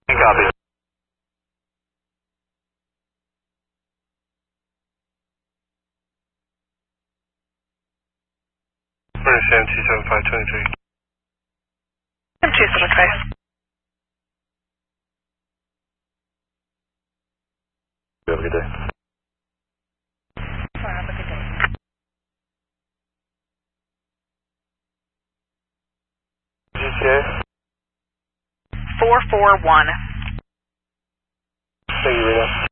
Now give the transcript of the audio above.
Copy. Understand 27523. 275. Have a good day. Have a good day. GTA? 441. Thank you, Rita.